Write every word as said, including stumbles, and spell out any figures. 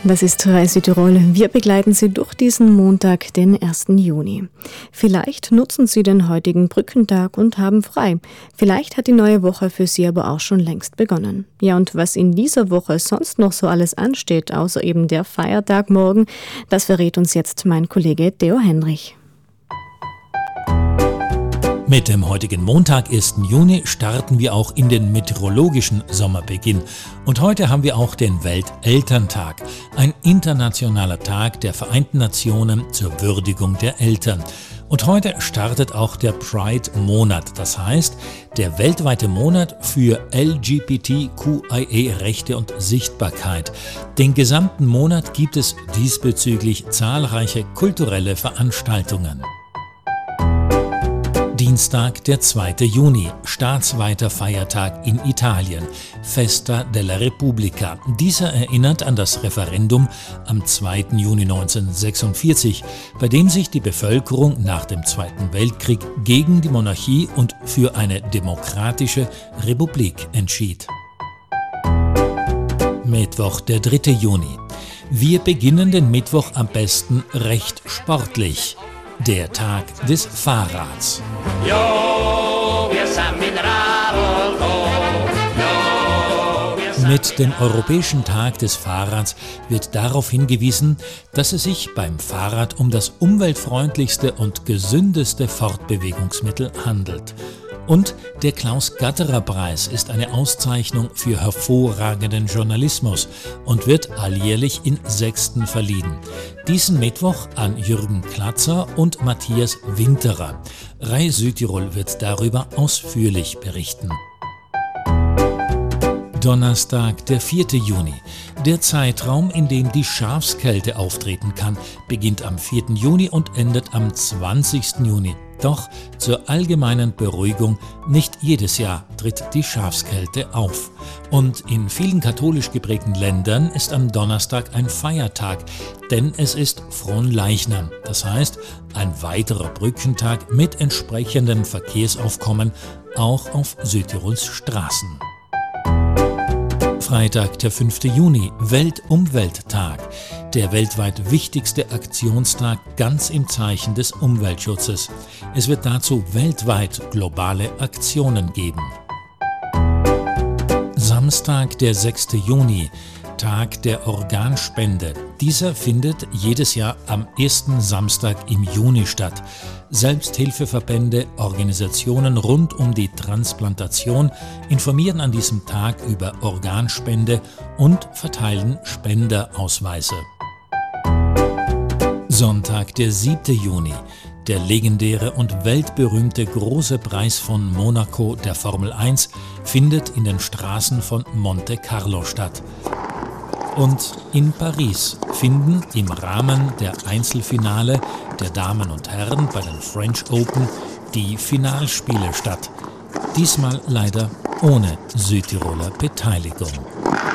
Das ist Rai Südtirol. Wir begleiten Sie durch diesen Montag, den ersten Juni. Vielleicht nutzen Sie den heutigen Brückentag und haben frei. Vielleicht hat die neue Woche für Sie aber auch schon längst begonnen. Ja, und was in dieser Woche sonst noch so alles ansteht, außer eben der Feiertag morgen, das verrät uns jetzt mein Kollege Theo Henrich. Mit dem heutigen Montag, ersten Juni, starten wir auch in den meteorologischen Sommerbeginn. Und heute haben wir auch den Weltelterntag, ein internationaler Tag der Vereinten Nationen zur Würdigung der Eltern. Und heute startet auch der Pride-Monat, das heißt der weltweite Monat für L G B T Q I A-Rechte und Sichtbarkeit. Den gesamten Monat gibt es diesbezüglich zahlreiche kulturelle Veranstaltungen. Dienstag, der zweite Juni, staatsweiter Feiertag in Italien, Festa della Repubblica. Dieser erinnert an das Referendum am zweiten Juni neunzehnhundertsechsundvierzig, bei dem sich die Bevölkerung nach dem Zweiten Weltkrieg gegen die Monarchie und für eine demokratische Republik entschied. Mittwoch, der dritte Juni. Wir beginnen den Mittwoch am besten recht sportlich. Der Tag des Fahrrads. Mit dem Europäischen Tag des Fahrrads wird darauf hingewiesen, dass es sich beim Fahrrad um das umweltfreundlichste und gesündeste Fortbewegungsmittel handelt. Und der Klaus-Gatterer-Preis ist eine Auszeichnung für hervorragenden Journalismus und wird alljährlich in Sexten verliehen. Diesen Mittwoch an Jürgen Klatzer und Matthias Winterer. Rai Südtirol wird darüber ausführlich berichten. Donnerstag, der vierte Juni. Der Zeitraum, in dem die Schafskälte auftreten kann, beginnt am vierten Juni und endet am zwanzigsten Juni. Doch zur allgemeinen Beruhigung, nicht jedes Jahr tritt die Schafskälte auf. Und in vielen katholisch geprägten Ländern ist am Donnerstag ein Feiertag, denn es ist Fronleichnam, das heißt ein weiterer Brückentag mit entsprechendem Verkehrsaufkommen auch auf Südtirols Straßen. Freitag, der fünfte Juni, Weltumwelttag, der weltweit wichtigste Aktionstag ganz im Zeichen des Umweltschutzes. Es wird dazu weltweit globale Aktionen geben. Samstag, der sechste Juni, Tag der Organspende. Dieser findet jedes Jahr am ersten Samstag im Juni statt. Selbsthilfeverbände, Organisationen rund um die Transplantation informieren an diesem Tag über Organspende und verteilen Spenderausweise. Sonntag, der siebte Juni. Der legendäre und weltberühmte Große Preis von Monaco der Formel eins findet in den Straßen von Monte Carlo statt. Und in Paris finden im Rahmen der Einzelfinale der Damen und Herren bei den French Open die Finalspiele statt. Diesmal leider ohne Südtiroler Beteiligung.